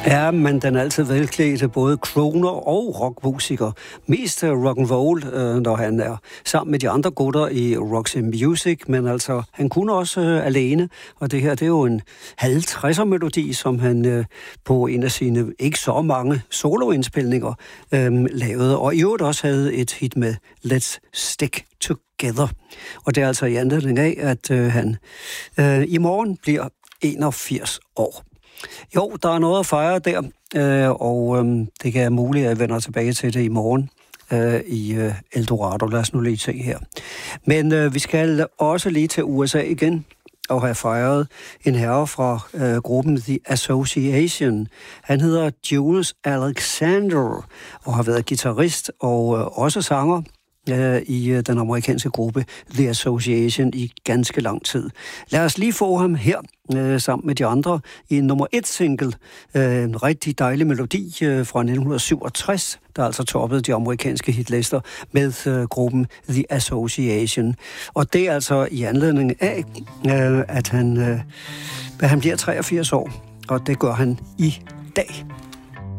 Ja, men den er altid velklædte, både crooner og rockmusiker. Mest rock and roll, når han er sammen med de andre gutter i Roxy Music, men altså, han kunne også alene, og det her, det er jo en 50'er-melodi, som han på en af sine ikke så mange soloindspilninger lavede, og i øvrigt også havde et hit med Let's Stick Together. Og det er altså i anledning af, at han i morgen bliver 81 år. Jo, der er noget at fejre der, og det kan være muligt, at jeg vender tilbage til det i morgen i Eldorado. Lad os nu lige se her. Men vi skal også lige til USA igen og have fejret en herre fra gruppen The Association. Han hedder Jules Alexander og har været guitarist og også sanger i den amerikanske gruppe The Association i ganske lang tid. Lad os lige få ham her sammen med de andre i en nummer 1 single. En rigtig dejlig melodi fra 1967, der altså toppede de amerikanske hitlister med gruppen The Association. Og det er altså i anledning af, at han bliver 83 år, og det gør han i dag.